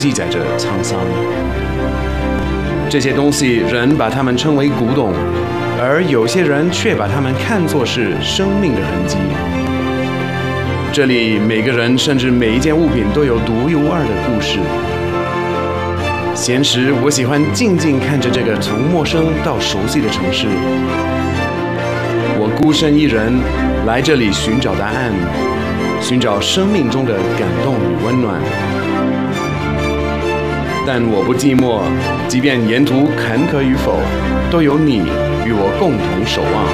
记载着沧桑。这些东西，人把它们称为古董，而有些人却把它们看作是生命的痕迹。这里每个人甚至每一件物品都有独一无二的故事。闲时，我喜欢静静看着这个从陌生到熟悉的城市。我孤身一人来这里寻找答案，寻找生命中的感动与温暖。但我不寂寞，即便沿途坎坷与否，都有你与我共同守望。